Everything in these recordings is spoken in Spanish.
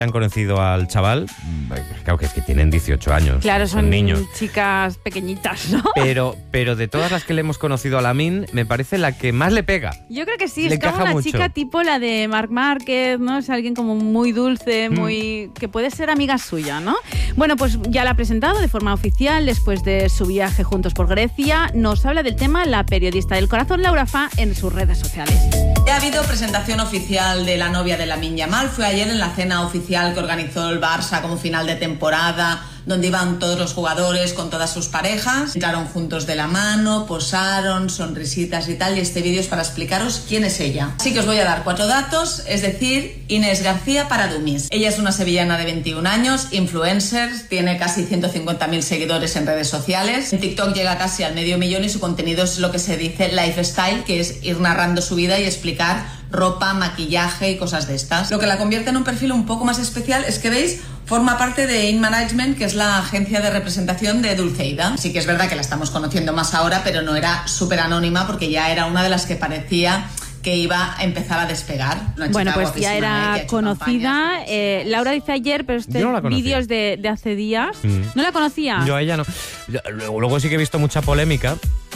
han conocido al chaval, claro que es que tienen 18 años. Claro, son niños. chicas pequeñitas, ¿no? Pero de todas las que le hemos conocido a Lamin, me parece la que más le pega. Yo creo que sí, Le es como encaja una mucho. chica tipo la de Marc Márquez, ¿no? Es alguien como muy dulce, muy que puede ser amiga suya, ¿no? Bueno, pues ya la ha presentado de forma oficial después de su viaje juntos por Grecia. Nos habla del tema la periodista del corazón Laura Fa en sus redes sociales. Ya ha habido presentación oficial de la novia de Lamine Yamal. Fue ayer en la cena oficial que organizó el Barça como final de temporada, donde iban todos los jugadores con todas sus parejas. Entraron juntos de la mano, posaron, sonrisitas y tal. Y este vídeo es para explicaros quién es ella. Así que os voy a dar 4 datos, es decir, Inés García para Dummies. Ella es una sevillana de 21 años, influencer, tiene casi 150.000 seguidores en redes sociales. En TikTok llega casi al 500.000 y su contenido es lo que se dice lifestyle, que es ir narrando su vida y explicar ropa, maquillaje y cosas de estas. Lo que la convierte en un perfil un poco más especial es que, ¿veis?, forma parte de In Management, que es la agencia de representación de Dulceida. Sí que es verdad que la estamos conociendo más ahora, pero no era súper anónima porque ya era una de las que parecía que iba a empezar a despegar. Bueno, pues ya era conocida. Laura dice ayer, pero este vídeo es de hace días. ¿No la conocía? Yo a ella no. Luego sí que he visto mucha polémica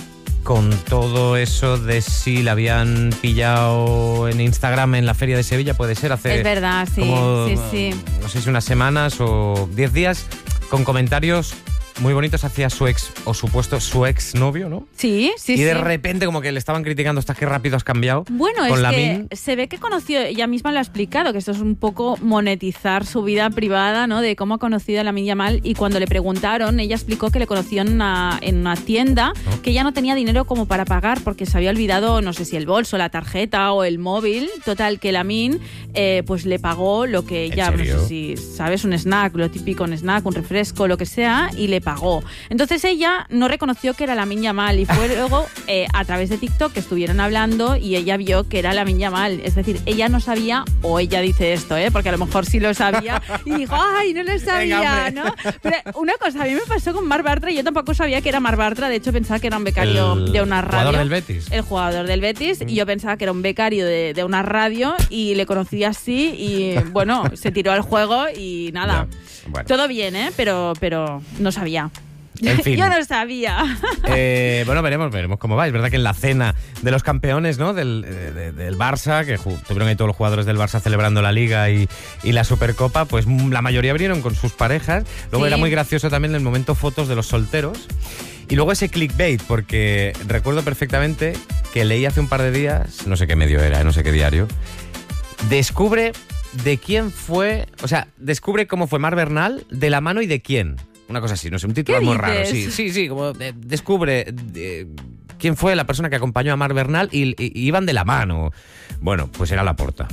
con todo eso de si la habían pillado en Instagram en la Feria de Sevilla, puede ser, hace... Es verdad, sí, como, sí. no sé si unas semanas o 10 días, con comentarios muy bonitos hacia su ex, o supuesto su ex novio, ¿no? Sí. Y de repente como que le estaban criticando, ¿estás qué rápido has cambiado? Bueno, con es Lamin. que se ve que conoció, ella misma lo ha explicado, que esto es un poco monetizar su vida privada, ¿no? De cómo ha conocido a Lamine Yamal, y cuando le preguntaron, ella explicó que le conoció en una tienda, que ella no tenía dinero como para pagar porque se había olvidado, no sé si el bolso, la tarjeta o el móvil. Total, que Lamine pues le pagó lo que ella, no sé si sabes, un snack, lo típico, un snack, un refresco, lo que sea, y le pagó. Entonces ella no reconoció que era Lamine Yamal y fue luego a través de TikTok que estuvieron hablando y ella vio que era Lamine Yamal. Es decir, ella no sabía, o ella dice esto, porque a lo mejor sí lo sabía y dijo, ¡ay, no lo sabía! ¿No? Pero una cosa, a mí me pasó con Marc Bartra y yo tampoco sabía que era Marc Bartra. De hecho, pensaba que era un becario de una radio. ¿El jugador del Betis? El jugador del Betis. Y yo pensaba que era un becario de una radio y le conocí así y, bueno, se tiró al juego y nada. Ya, bueno. Todo bien, pero no sabía. En fin. Yo no sabía. Bueno, veremos cómo va. Es verdad que en la cena de los campeones, ¿no? del Barça, que tuvieron ahí todos los jugadores del Barça celebrando la Liga y la Supercopa, pues la mayoría vinieron con sus parejas. Luego era muy gracioso también el momento fotos de los solteros. Y luego ese clickbait, porque recuerdo perfectamente que leí hace un par de días, no sé qué medio era, no sé qué diario, descubre de quién fue, o sea, descubre cómo fue Marc Bernal, de la mano y de quién. Una cosa así, no sé, un título muy raro. Sí, como descubre quién fue la persona que acompañó a Marc Bernal y iban de la mano. Bueno, pues era Laporta.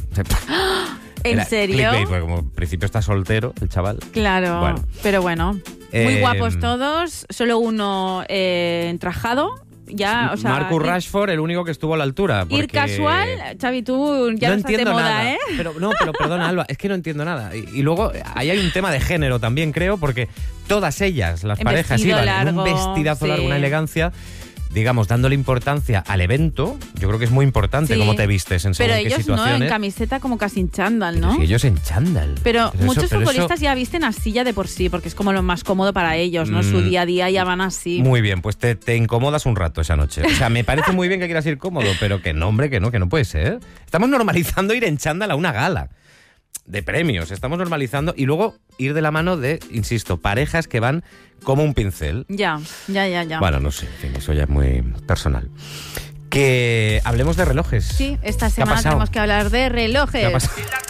¿En serio? Clickbait, porque como en principio está soltero el chaval. Claro, bueno. Pero bueno, muy guapos todos, solo uno entrajado. Ya, o sea, Marcus Rashford, el único que estuvo a la altura. Ir casual, Xavi, tú ya no estás de moda, nada. Pero perdona, Alba, es que no entiendo nada. Y luego, ahí hay un tema de género también, creo, porque todas ellas, las parejas, iban en un vestidazo largo, una elegancia, digamos, dándole importancia al evento. Yo creo que es muy importante cómo te vistes en según qué situaciones. Pero ellos no, en camiseta como casi en chándal, ¿no? Sí, ellos en chándal. Pero muchos futbolistas ya visten así ya de por sí, porque es como lo más cómodo para ellos, ¿no? Su día a día ya van así. Muy bien, pues te incomodas un rato esa noche. O sea, me parece muy bien que quieras ir cómodo, pero que no, hombre, que no puede ser. Estamos normalizando ir en chándal a una gala de premios, estamos normalizando, y luego ir de la mano de, insisto, parejas que van como un pincel. Ya. Bueno, no sé, en fin, eso ya es muy personal. Que hablemos de relojes. Sí, esta semana tenemos que hablar de relojes. ¿Qué ha pasado?